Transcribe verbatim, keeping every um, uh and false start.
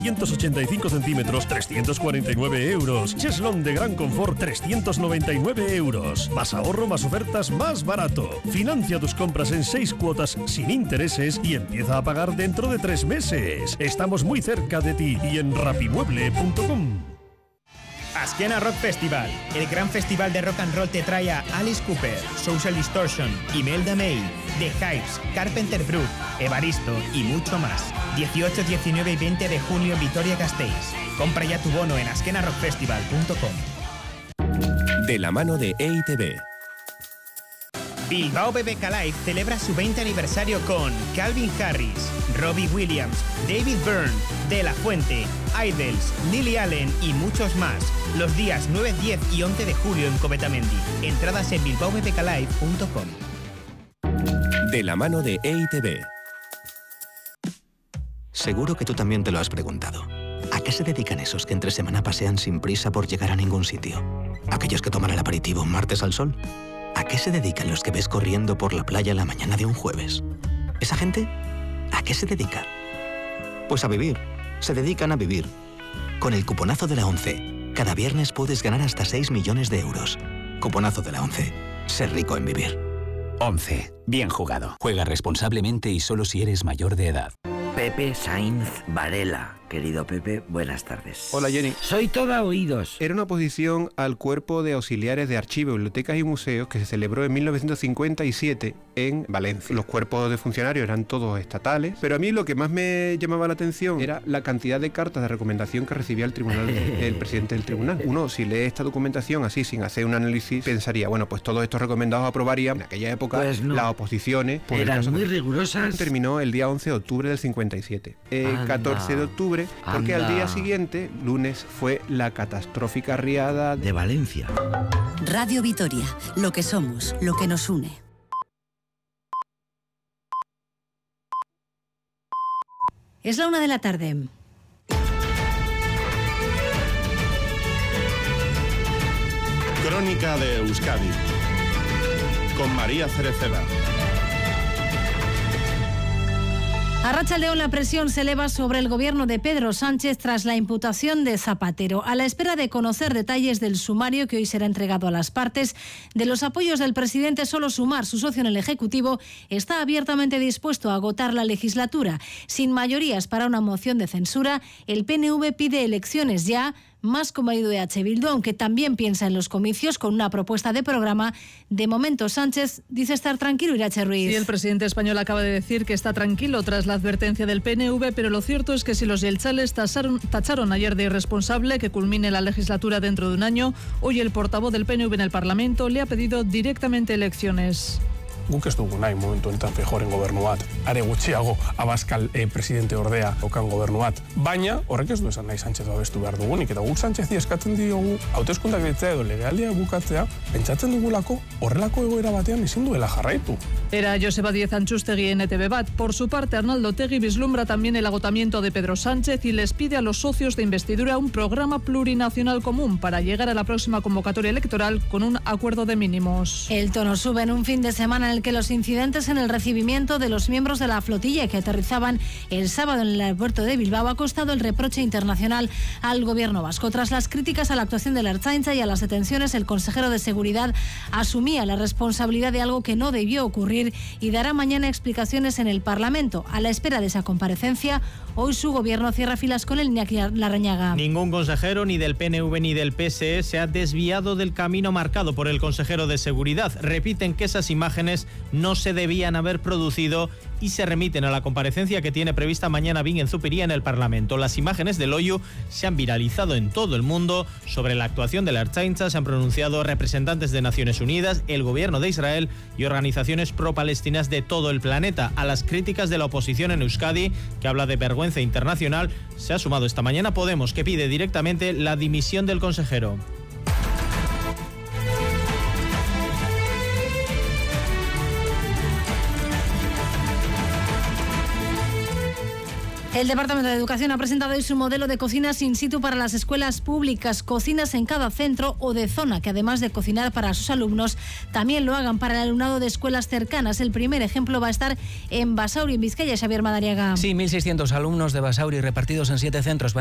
ciento ochenta y cinco centímetros, trescientos cuarenta y nueve euros. Cheslón de gran confort, trescientos noventa y nueve euros. Más ahorro, más ofertas, más barato. Financia tus compras en seis cuotas sin intereses y empieza a pagar dentro de tres meses. Estamos muy cerca de ti y en rapimueble punto com. Askena Rock Festival, el gran festival de rock and roll te trae a Alice Cooper, Social Distortion, Imelda May, The Hives, Carpenter Brut, Evaristo y mucho más. dieciocho, diecinueve y veinte de junio en Vitoria-Gasteiz. Compra ya tu bono en askena rock festival punto com. De la mano de E I T V. Bilbao B B K Live celebra su veinte aniversario con Calvin Harris, Robbie Williams, David Byrne, De La Fuente, Idols, Lily Allen y muchos más. Los días nueve, diez y once de julio en Covetamendi. Entradas en bilbao b b k live punto com. De la mano de E I T V. Seguro que tú también te lo has preguntado. ¿A qué se dedican esos que entre semana pasean sin prisa por llegar a ningún sitio? ¿Aquellos que toman el aperitivo un martes al sol? ¿A qué se dedican los que ves corriendo por la playa la mañana de un jueves? ¿Esa gente? ¿A qué se dedica? Pues a vivir. Se dedican a vivir. Con el cuponazo de la ONCE, cada viernes puedes ganar hasta seis millones de euros. Cuponazo de la ONCE. Ser rico en vivir. ONCE. Bien jugado. Juega responsablemente y solo si eres mayor de edad. Pepe Sainz Varela. Querido Pepe, buenas tardes. Hola, Jenny. Soy toda oídos. Era una oposición al Cuerpo de Auxiliares de Archivos, Bibliotecas y Museos que se celebró en mil novecientos cincuenta y siete en Valencia. Los cuerpos de funcionarios eran todos estatales, pero a mí lo que más me llamaba la atención era la cantidad de cartas de recomendación que recibía el tribunal, el presidente del tribunal. Uno, si lee esta documentación así, sin hacer un análisis, pensaría, bueno, pues todos estos recomendados aprobarían. En aquella época, pues no. Las oposiciones... Pues eran muy rigurosas. Terminó el día once de octubre del cincuenta y siete. El Anda. catorce de octubre, porque Anda. al día siguiente, lunes, fue la catastrófica riada de Valencia. Radio Vitoria, lo que somos, lo que nos une. Es la una de la tarde. Crónica de Euskadi con María Cereceda. A Arratsaldeon, la presión se eleva sobre el gobierno de Pedro Sánchez tras la imputación de Zapatero. A la espera de conocer detalles del sumario que hoy será entregado a las partes, de los apoyos del presidente Solo Sumar, su socio en el Ejecutivo, está abiertamente dispuesto a agotar la legislatura. Sin mayorías para una moción de censura, el P N V pide elecciones ya, más como ha ido E H Bildu, aunque también piensa en los comicios con una propuesta de programa. De momento, Sánchez dice estar tranquilo. Irache Ruiz. Sí, el presidente español acaba de decir que está tranquilo tras la advertencia del P N V, pero lo cierto es que si los yelchales tacharon, tacharon ayer de irresponsable que culmine la legislatura dentro de un año, hoy el portavoz del P N V en el Parlamento le ha pedido directamente elecciones. Guk ez dugu nahi momentu honetan Feijóoren gobernu bat, are gutxiago Abascal eh, presidente ordea okan gobernu bat. Baina horrek ez du esan nahi Sánchez babestu behar dugunik, eta guk Sánchezi eskatzen diogu hauteskundeak deitzea edo legealdia bukatzea, pentsatzen dugulako horrelako egoera batean ezin duela jarraitu. Era Joseba Díez Antxustegi en E T V Bat. Por su parte, Arnaldo Otegi vislumbra también el agotamiento de Pedro Sánchez y les pide a los socios de investidura un programa plurinacional común para llegar a la próxima convocatoria electoral con un acuerdo de mínimos. El tono sube en un fin de semana en el que los incidentes en el recibimiento de los miembros de la flotilla que aterrizaban el sábado en el aeropuerto de Bilbao ha costado el reproche internacional al gobierno vasco. Tras las críticas a la actuación de la Ertzaintza y a las detenciones, el consejero de Seguridad asumía la responsabilidad de algo que no debió ocurrir y dará mañana explicaciones en el Parlamento. A la espera de esa comparecencia, hoy su gobierno cierra filas con el Iñaki Larrañaga. Ningún consejero, ni del P N V ni del P S E, se ha desviado del camino marcado por el consejero de Seguridad. Repiten que esas imágenes no se debían haber producido y se remiten a la comparecencia que tiene prevista mañana Bingen Zupiria en el Parlamento. Las imágenes del Loyu se han viralizado en todo el mundo. Sobre la actuación de la Ertzaintza se han pronunciado representantes de Naciones Unidas, el gobierno de Israel y organizaciones pro-palestinas de todo el planeta. A las críticas de la oposición en Euskadi, que habla de vergüenza internacional, se ha sumado esta mañana Podemos, que pide directamente la dimisión del consejero. El Departamento de Educación ha presentado hoy su modelo de cocinas in situ para las escuelas públicas, cocinas en cada centro o de zona, que además de cocinar para sus alumnos, también lo hagan para el alumnado de escuelas cercanas. El primer ejemplo va a estar en Basauri, en Vizcaya. Xavier Madariaga. Sí, mil seiscientos alumnos de Basauri repartidos en siete centros